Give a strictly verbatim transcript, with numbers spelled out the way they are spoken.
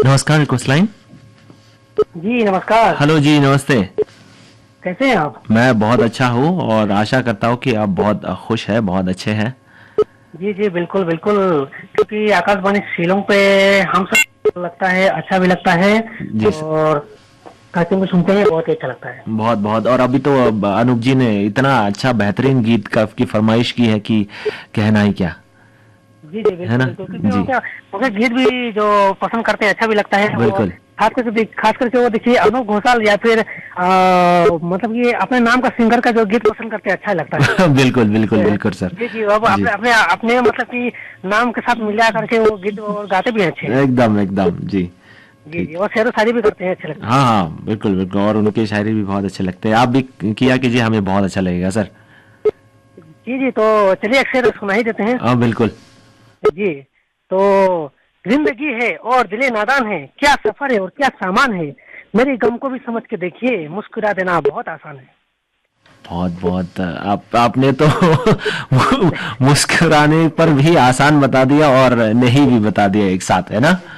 नमस्कार कुशलाइन। जी नमस्कार। हेलो जी, नमस्ते। कैसे हैं आप? मैं बहुत अच्छा हूँ और आशा करता हूँ कि आप बहुत खुश हैं, बहुत अच्छे हैं। जी जी बिल्कुल बिल्कुल, क्योंकि आकाशवाणी शिलोंग पे हम सब लगता है, अच्छा भी लगता है जी सर। और कार्यक्रम को सुनते हैं बहुत ही अच्छा लगता है। बहुत बहुत। और अभी तो अब अनूप जी ने इतना अच्छा बेहतरीन गीत का की फरमाइश की है कि कहना ही क्या। जी जी है बिल्कुल ना? बिल्कुल, क्योंकि जी उनका उनका गीत भी जो पसंद करते हैं अच्छा भी लगता है। और बिल्कुल। खास करके खास करके वो देखिए अनूप घोषाल या फिर आ, मतलब ये अपने नाम का सिंगर का जो गीत पसंद करते हैं अच्छा लगता है। बिल्कुल बिल्कुल है। बिल्कुल सर। जी जी, अब जी अपने अपने अपने मतलब कि नाम के साथ मिला करके वो गीत और गाते भी हैं अच्छे। एकदम एकदम जी। जी ठीक। जी, और शेरो शायरी भी करते हैं, अच्छे लगते हैं। हाँ हाँ बिल्कुल बिल्कुल, और उनके शायरी भी बहुत अच्छे लगते हैं। आप भी किया कीजिए, हमें बहुत अच्छा लगेगा सर। जी जी, तो चलिए एक शेर सुना ही देते हैं। हाँ बिल्कुल। जी, तो जिंदगी है और दिले नादान है, क्या सफर है और क्या सामान है, मेरी गम को भी समझ के देखिए, मुस्कुरा देना बहुत आसान है। बहुत बहुत आप आपने तो मुस्कुराने पर भी आसान बता दिया और नहीं भी बता दिया एक साथ, है ना?